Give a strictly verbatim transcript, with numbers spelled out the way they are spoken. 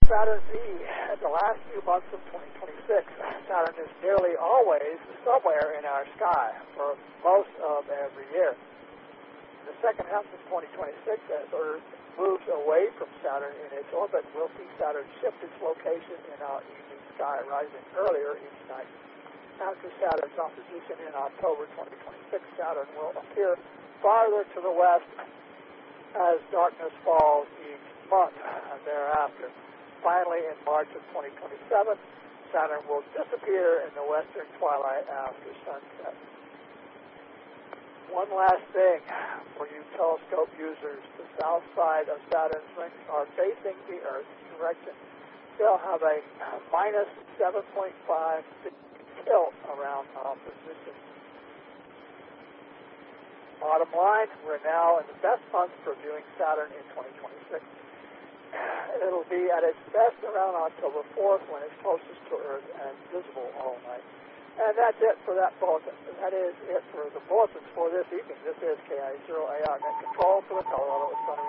Saturn V, in the last few months of twenty twenty-six, Saturn is nearly always somewhere in our sky for most of every year. In the second half of twenty twenty-six, as Earth moves away from Saturn in its orbit, we'll see Saturn shift its location in our evening sky, rising earlier each night. After Saturn's opposition in October twenty twenty-six, Saturn will appear farther to the west as darkness falls each month thereafter. Finally, in March of twenty twenty-seven, Saturn will disappear in the western twilight after sunset. One last thing for you telescope users. The south side of Saturn's rings are facing the Earth's direction. They'll have a minus seven point five tilt around opposition. Bottom line, we're now in the best month for viewing Saturn in twenty twenty-six. It'll be at its best around October fourth when it's closest to Earth and visible all night. And that's it for that bulletin. That is it for the bulletins for this evening. This is K I zero A R Net Control for the Colorado Astronomy